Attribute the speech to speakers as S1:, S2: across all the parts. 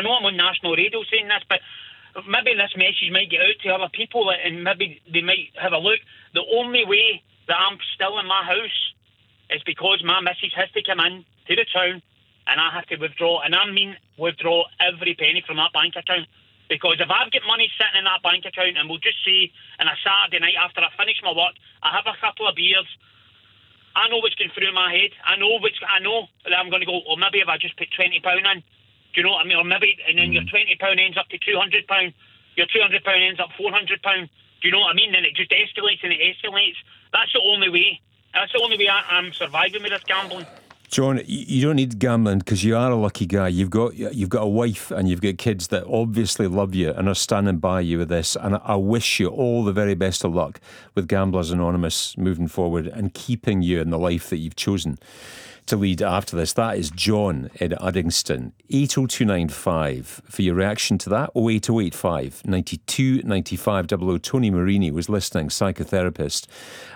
S1: know I'm on national radio saying this, but maybe this message might get out to other people and maybe they might have a look. The only way that I'm still in my house is because my missus has to come in to the town and I have to withdraw, and I mean withdraw every penny from that bank account. Because if I've got money sitting in that bank account, and we'll just say on a Saturday night after I finish my work, I have a couple of beers, I know what's going through my head. I know that I'm going to go, or maybe if I just put £20 in, do you know what I mean? Or maybe, and then your £20 ends up to £200, your £200 ends up £400. Do you know what I mean? Then it just escalates and it escalates. That's the only way. That's the only way I'm surviving with this gambling.
S2: John, you don't need gambling because you are a lucky guy. You've got a wife and you've got kids that obviously love you and are standing by you with this. And I wish you all the very best of luck with Gamblers Anonymous moving forward and keeping you in the life that you've chosen to lead after this. That is John in Uddingston. 80295 for your reaction to that. 08085 92 95 00. Tony Marini was listening, psychotherapist,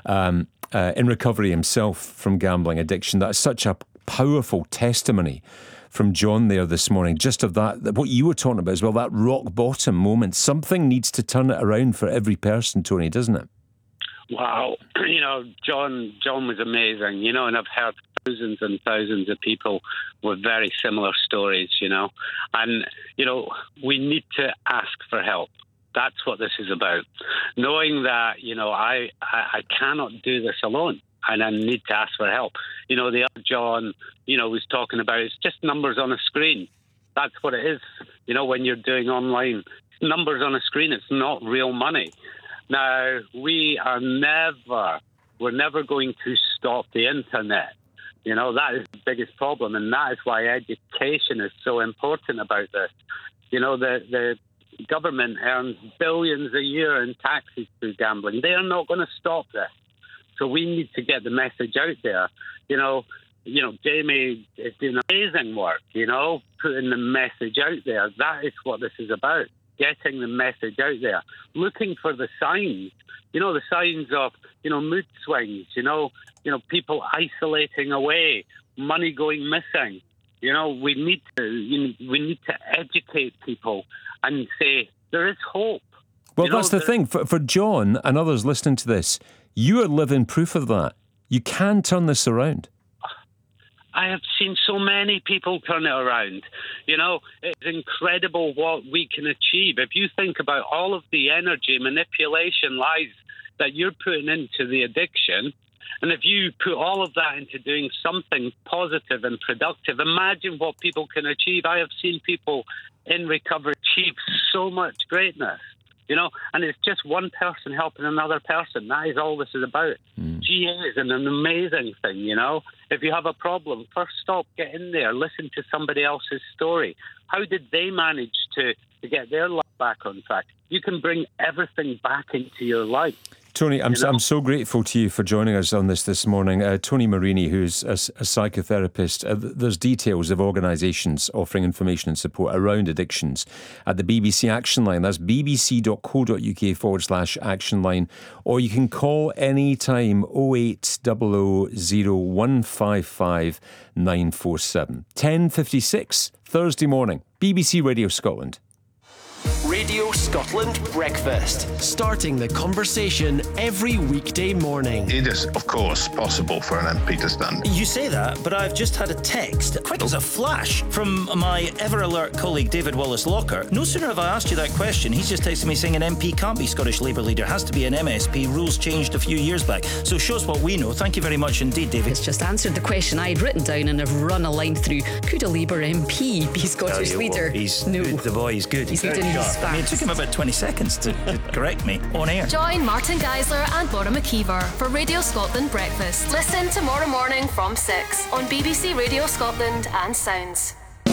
S2: in recovery himself from gambling addiction. That's such a powerful testimony from John there this morning, just of that, what you were talking about as well, that rock bottom moment. Something needs to turn it around for every person, Tony, doesn't it?
S3: Wow. John was amazing, and I've heard thousands and thousands of people with very similar stories, and, we need to ask for help. That's what this is about. Knowing that, I cannot do this alone and I need to ask for help. The other John, was talking about, it's just numbers on a screen. That's what it is. When you're doing online, numbers on a screen, it's not real money. Now, we're never going to stop the internet. That is the biggest problem, and that is why education is so important about this. The government earns billions a year in taxes through gambling. They are not going to stop this. So we need to get the message out there. Jamie is doing amazing work, putting the message out there. That is what this is about. Getting the message out there, looking for the signs, the signs of, mood swings, people isolating away, money going missing. We need to educate people and say there is hope.
S2: Well, that's the thing. For John and others listening to this, you are living proof of that. You can turn this around.
S3: I have seen so many people turn it around. It's incredible what we can achieve. If you think about all of the energy, manipulation, lies that you're putting into the addiction, and if you put all of that into doing something positive and productive, imagine what people can achieve. I have seen people in recovery achieve so much greatness. And it's just one person helping another person. That is all this is about. GA is an amazing thing, If you have a problem, first stop, get in there, listen to somebody else's story. How did they manage to get their life back on track? You can bring everything back into your life.
S2: Tony, I'm so grateful to you for joining us on this morning. Tony Marini, who's a psychotherapist. There's details of organisations offering information and support around addictions at the BBC Action Line. That's bbc.co.uk/action line. Or you can call any time 0800 0155 947. 10:56 Thursday morning. BBC Radio Scotland.
S4: Radio Scotland Breakfast. Starting the conversation every weekday morning.
S5: It is, of course, possible for an MP to stand.
S6: You say that, but I've just had a text, quick as a flash, from my ever-alert colleague David Wallace-Locker. No sooner have I asked you that question, he's just texted me saying an MP can't be Scottish Labour leader, has to be an MSP. Rules changed a few years back. So shows what we know. Thank you very much indeed, David.
S7: It's just answered the question I'd written down and have run a line through. Could a Labour MP be Scottish leader?
S6: He's good. The boy is good.
S7: He's leading his
S6: I mean, it took him about 20 seconds to correct me on air.
S8: Join Martin Geisler and Laura McKeever for Radio Scotland Breakfast. Listen tomorrow morning from 6 on BBC Radio Scotland and Sounds.